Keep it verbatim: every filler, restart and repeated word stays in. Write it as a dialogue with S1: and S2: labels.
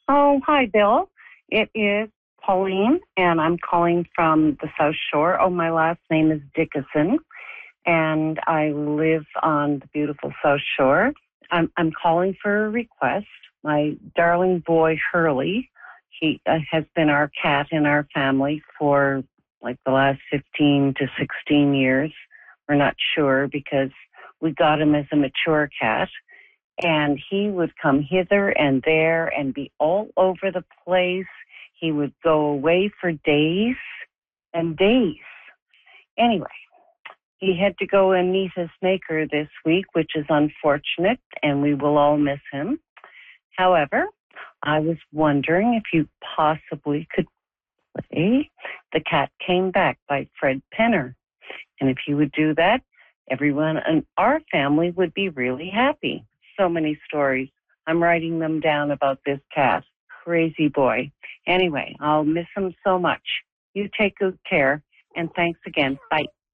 S1: Oh, hi, Bill. It is Pauline, and I'm calling from the South Shore. Oh, my last name is Dickinson, and I live on the beautiful South Shore. I'm, I'm calling for a request. My darling boy, Hurley, he uh, has been our cat in our family for like the last fifteen to sixteen years. We're not sure because we got him as a mature cat. And he would come hither and there and be all over the place. He would go away for days and days. Anyway, he had to go and meet his maker this week, which is unfortunate, and we will all miss him. However, I was wondering if you possibly could play The Cat Came Back by Fred Penner. And if you would do that, everyone in our family would be really happy. So many stories. I'm writing them down about this cat. Crazy boy. Anyway, I'll miss him so much. You take good care, and thanks again. Bye.